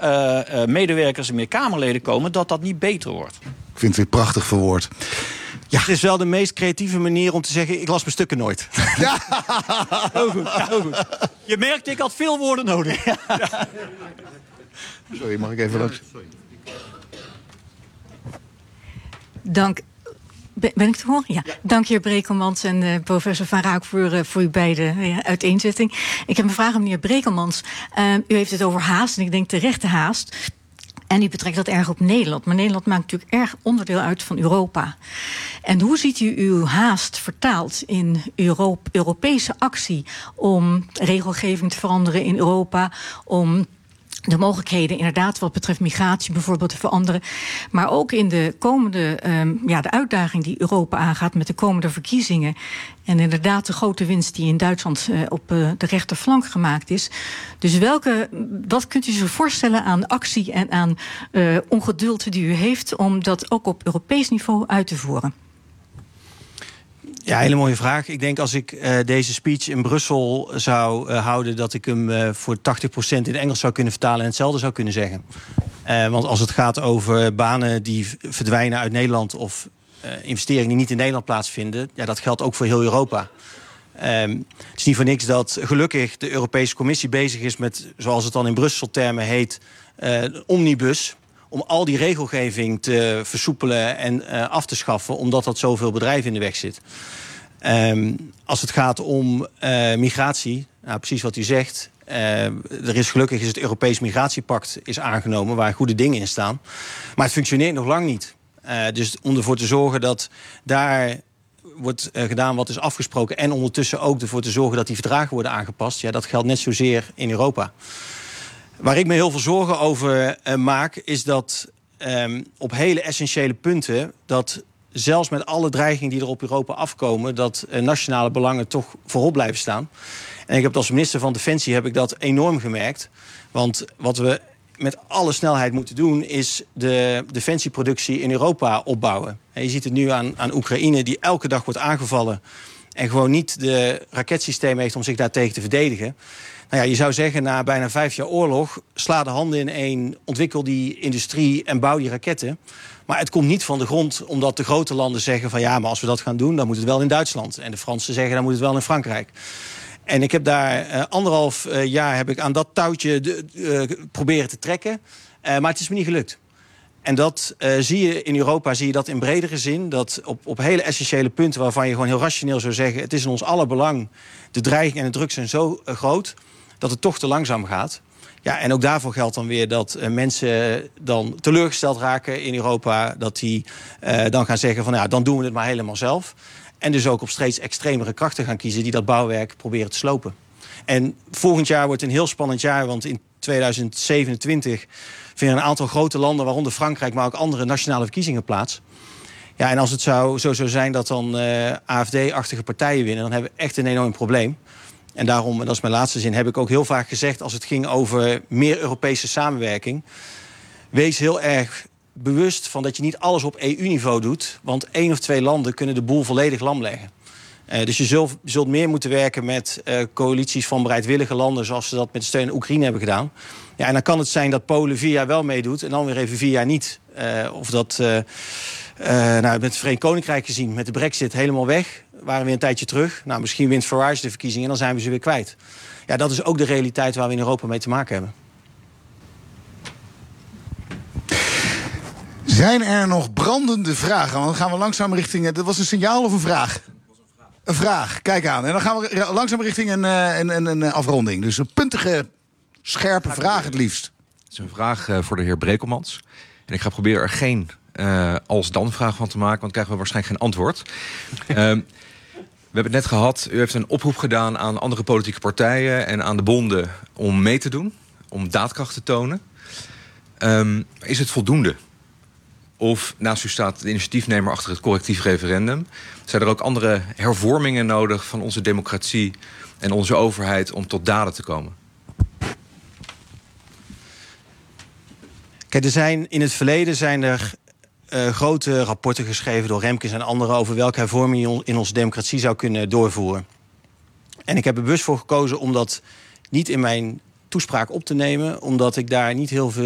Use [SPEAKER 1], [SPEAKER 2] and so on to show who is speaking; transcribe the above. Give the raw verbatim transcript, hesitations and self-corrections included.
[SPEAKER 1] uh, uh, medewerkers en meer Kamerleden komen, dat dat niet beter wordt.
[SPEAKER 2] Ik vind het weer prachtig verwoord. Ja. Het is wel de meest creatieve manier om te zeggen, ik las mijn stukken nooit.
[SPEAKER 1] Ja. Heel goed, heel goed. Je merkt, ik had veel woorden nodig. Ja.
[SPEAKER 2] Sorry, mag ik even langs?
[SPEAKER 3] Dank. Ben ik te horen? Ja. ja. Dank heer Brekelmans en uh, professor Van Raak voor, uh, voor uw beide uh, uiteenzetting. Ik heb een vraag aan meneer Brekelmans. Uh, u heeft het over haast, en ik denk terechte haast. En u betrekt dat erg op Nederland. Maar Nederland maakt natuurlijk erg onderdeel uit van Europa. En hoe ziet u uw haast vertaald in Euro- Europese actie om regelgeving te veranderen in Europa, om de mogelijkheden inderdaad wat betreft migratie bijvoorbeeld te veranderen. Maar ook in de komende, um, ja, de uitdaging die Europa aangaat met de komende verkiezingen. En inderdaad de grote winst die in Duitsland uh, op uh, de rechterflank gemaakt is. Dus welke, wat kunt u zich voorstellen aan actie en aan uh, ongeduld die u heeft om dat ook op Europees niveau uit te voeren?
[SPEAKER 2] Ja, hele mooie vraag. Ik denk als ik uh, deze speech in Brussel zou uh, houden, dat ik hem uh, voor tachtig procent in het Engels zou kunnen vertalen en hetzelfde zou kunnen zeggen. Uh, want als het gaat over banen die verdwijnen uit Nederland of uh, investeringen die niet in Nederland plaatsvinden, ja, dat geldt ook voor heel Europa. Um, het is niet voor niks dat gelukkig de Europese Commissie bezig is met, zoals het dan in Brussel-termen heet, uh, omnibus, om al die regelgeving te versoepelen en uh, af te schaffen, omdat dat zoveel bedrijven in de weg zit. Um, als het gaat om uh, migratie, nou, precies wat u zegt, uh, er is gelukkig is het Europees Migratiepact is aangenomen, waar goede dingen in staan. Maar het functioneert nog lang niet. Uh, dus om ervoor te zorgen dat daar wordt uh, gedaan wat is afgesproken en ondertussen ook ervoor te zorgen dat die verdragen worden aangepast, ja, dat geldt net zozeer in Europa. Waar ik me heel veel zorgen over uh, maak, is dat um, op hele essentiële punten, dat zelfs met alle dreigingen die er op Europa afkomen, dat uh, nationale belangen toch voorop blijven staan. En ik heb als minister van Defensie heb ik dat enorm gemerkt. Want wat we met alle snelheid moeten doen, is de defensieproductie in Europa opbouwen. En je ziet het nu aan, aan Oekraïne, die elke dag wordt aangevallen en gewoon niet de raketsysteem heeft om zich daartegen te verdedigen. Nou ja, je zou zeggen, na bijna vijf jaar oorlog, sla de handen in één, ontwikkel die industrie en bouw die raketten. Maar het komt niet van de grond, omdat de grote landen zeggen van ja, maar als we dat gaan doen, dan moet het wel in Duitsland. En de Fransen zeggen, dan moet het wel in Frankrijk. En ik heb daar uh, anderhalf uh, jaar heb ik aan dat touwtje de, uh, proberen te trekken. Uh, maar het is me niet gelukt. En dat uh, zie je in Europa, zie je dat in bredere zin. Dat op, op hele essentiële punten waarvan je gewoon heel rationeel zou zeggen, het is in ons aller belang, de dreiging en de druk zijn zo uh, groot, dat het toch te langzaam gaat. Ja, en ook daarvoor geldt dan weer dat uh, mensen dan teleurgesteld raken in Europa. Dat die uh, dan gaan zeggen van ja, dan doen we het maar helemaal zelf. En dus ook op steeds extremere krachten gaan kiezen die dat bouwwerk proberen te slopen. En volgend jaar wordt een heel spannend jaar, want in tweeduizend zevenentwintig vinden een aantal grote landen, waaronder Frankrijk, maar ook andere nationale verkiezingen plaats. Ja, en als het zou, zo zou zijn dat dan uh, A F D-achtige partijen winnen, dan hebben we echt een enorm probleem. En daarom, en dat is mijn laatste zin, heb ik ook heel vaak gezegd, als het ging over meer Europese samenwerking, wees heel erg bewust van dat je niet alles op E U-niveau doet, want één of twee landen kunnen de boel volledig lam leggen. Uh, dus je zult, je zult meer moeten werken met uh, coalities van bereidwillige landen, zoals ze dat met de steun aan Oekraïne hebben gedaan. Ja, en dan kan het zijn dat Polen vier jaar wel meedoet en dan weer even vier jaar niet. Uh, of dat, uh, uh, nou, met het Verenigd Koninkrijk gezien, met de Brexit helemaal weg, waren we een tijdje terug. Nou, misschien wint Farage de verkiezingen en dan zijn we ze weer kwijt. Ja, dat is ook de realiteit waar we in Europa mee te maken hebben.
[SPEAKER 4] Zijn er nog brandende vragen? Want dan gaan we langzaam richting... Dat was een signaal of een vraag? Een vraag, kijk aan. En dan gaan we langzaam richting een, een, een, een afronding. Dus een puntige, scherpe vraag het liefst.
[SPEAKER 5] Het is een vraag uh, voor de heer Brekelmans. En ik ga proberen er geen uh, als-dan-vraag van te maken, want dan krijgen we waarschijnlijk geen antwoord. uh, we hebben het net gehad, u heeft een oproep gedaan aan andere politieke partijen en aan de bonden om mee te doen, om daadkracht te tonen. Um, is het voldoende? Of naast u staat de initiatiefnemer achter het correctief referendum. Zijn er ook andere hervormingen nodig van onze democratie en onze overheid om tot daden te komen?
[SPEAKER 2] Kijk, er zijn in het verleden zijn er uh, grote rapporten geschreven door Remkes en anderen over welke hervormingen je in onze democratie zou kunnen doorvoeren. En ik heb er bewust voor gekozen om dat niet in mijn toespraak op te nemen, omdat ik daar niet heel veel